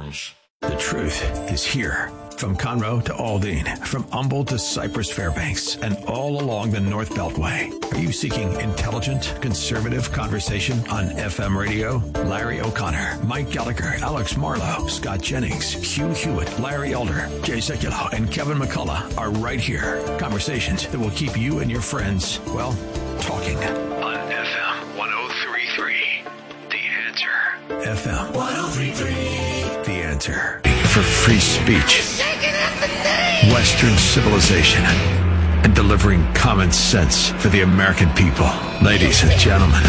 News. The truth is here. From Conroe to Aldine, from Humboldt to Cypress Fairbanks, and all along the North Beltway. Are you seeking intelligent, conservative conversation on FM radio? Larry O'Connor, Mike Gallagher, Alex Marlowe, Scott Jennings, Hugh Hewitt, Larry Elder, Jay Sekulow, and Kevin McCullough are right here. Conversations that will keep you and your friends, well, talking. On FM 1033, The Answer. FM 1033, The Answer. For free speech, Western civilization, and delivering common sense for the American people. Ladies and gentlemen,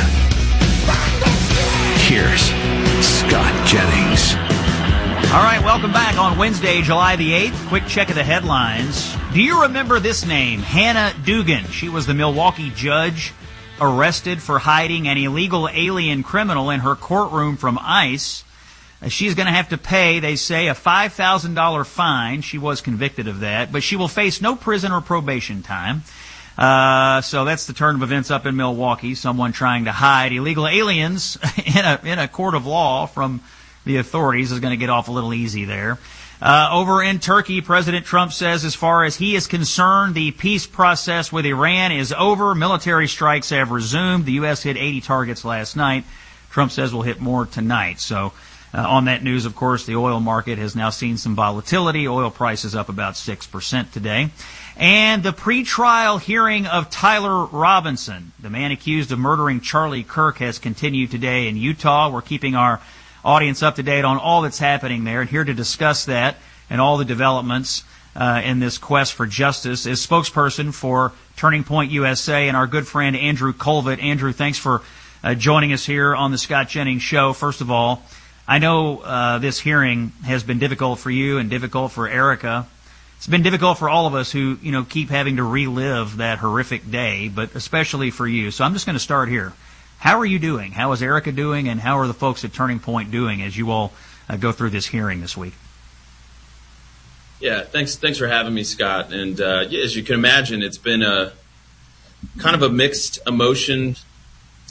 here's Scott Jennings. All right, welcome back on Wednesday, July the 8th. Quick check of the headlines. Do you remember this name? Hannah Dugan. She was the Milwaukee judge arrested for hiding an illegal alien criminal in her courtroom from ICE. She's going to have to pay, they say, a $5,000 fine. She was convicted of that, but she will face no prison or probation time. So that's the turn of events up in Milwaukee. Someone trying to hide illegal aliens in a court of law from the authorities is going to get off a little easy there. Over in Turkey, President Trump says as far as he is concerned, the peace process with Iran is over. Military strikes have resumed. The U.S. hit 80 targets last night. Trump says we'll hit more tonight. So on that news, of course, the oil market has now seen some volatility. Oil prices up about 6% today. And the pretrial hearing of Tyler Robinson, the man accused of murdering Charlie Kirk, has continued today in Utah. We're keeping our audience up to date on all that's happening there. And here to discuss that and all the developments in this quest for justice is spokesperson for Turning Point USA and our good friend Andrew Colvett. Andrew, thanks for joining us here on the Scott Jennings Show. First of all, I know this hearing has been difficult for you and difficult for Erica. It's been difficult for all of us who, keep having to relive that horrific day, but especially for you. So I'm just going to start here. How are you doing? How is Erica doing? And how are the folks at Turning Point doing as you all go through this hearing this week? Yeah, thanks for having me, Scott. And as you can imagine, it's been a kind of a mixed emotion